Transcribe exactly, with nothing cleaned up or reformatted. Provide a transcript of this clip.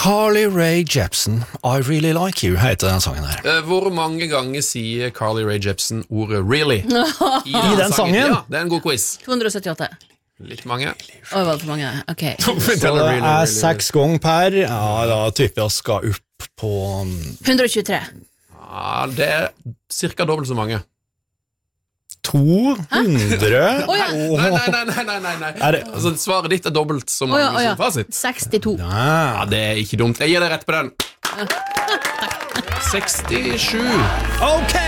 Carly Rae Jepsen, I Really Like You, heter den sangen her. Uh, hvor mange ganger sier Carly Rae Jepsen ordet really? I, I den sangen? Ja, det er en god quiz. to hundre syttiåtte. Litt mange. Oi, var det for mange? Ok. Så det er seks ganger per. Ja, da typer jeg skal opp på hundre tjuetre. Ja, det er cirka dobbelt så mange. to hundre? Oh, ja. Nei, nei, nei, nei, nei, nei. Er det... Altså, svaret ditt er dobbelt så mange oh, ja, oh, ja. som fasit. sekstito. Ja, det er ikke dumt. Jeg gir deg rett på den. sekstisju. Ok!